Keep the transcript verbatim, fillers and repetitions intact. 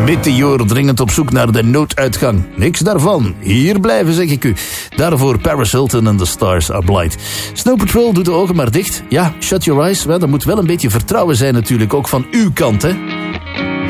Meteor dringend op zoek naar de nooduitgang. Niks daarvan. Hier blijven, zeg ik u. Daarvoor Paris Hilton en The Stars Are Blind. Snow Patrol doet de ogen maar dicht. Ja, shut your eyes. Wel, er moet wel een beetje vertrouwen zijn natuurlijk, ook van uw kant, hè.